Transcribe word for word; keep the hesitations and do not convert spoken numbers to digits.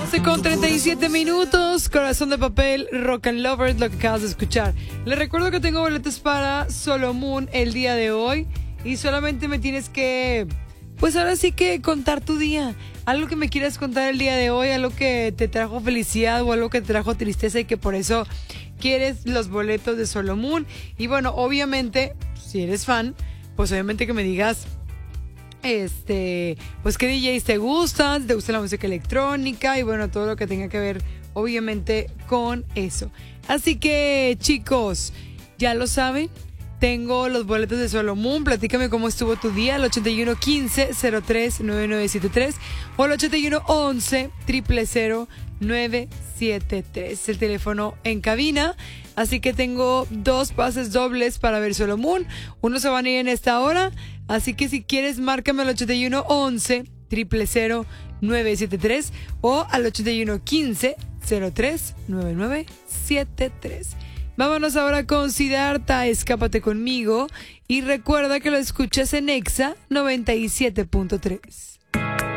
once con treinta y siete minutos, Corazón de Papel, Rock and Lovers, lo que acabas de escuchar. Les recuerdo que tengo boletos para Solomon el día de hoy y solamente me tienes que, pues ahora sí que contar tu día. Algo que me quieras contar el día de hoy, algo que te trajo felicidad o algo que te trajo tristeza y que por eso quieres los boletos de Solomon. Y bueno, obviamente, si eres fan, pues obviamente que me digas Este, pues qué D Js te gustan, si te gusta la música electrónica y bueno, todo lo que tenga que ver obviamente con eso. Así que chicos, ya lo saben, tengo los boletos de Solomon. Platícame cómo estuvo tu día al ochenta y uno quince cero tres nueve nueve siete tres o al ochenta y uno once cero cero cero nueve siete tres, el teléfono en cabina. Así que tengo dos pases dobles para ver Solomon. Uno se van a ir en esta hora. Así que si quieres, márcame al ochenta y uno once cero cero cero nueve siete tres o al ochenta y uno quince cero tres nueve nueve siete tres. Vámonos ahora con Siddhartha, Escápate conmigo. Y recuerda que lo escuchas en Exa noventa y siete punto tres.